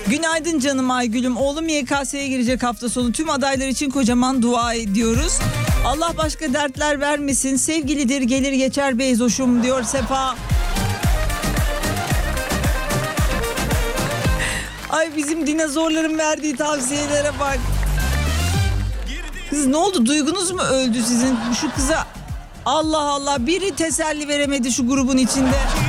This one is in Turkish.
Günaydın canım Aygül'üm. Oğlum YKS'ye girecek hafta sonu. Tüm adaylar için kocaman dua ediyoruz. Allah başka dertler vermesin. Sevgilidir gelir geçer beyzoşum diyor Sefa. Ay bizim dinozorların verdiği tavsiyelere bak. Kız ne oldu? Duygunuz mu öldü sizin? Şu kıza Allah Allah biri teselli veremedi şu grubun içinde.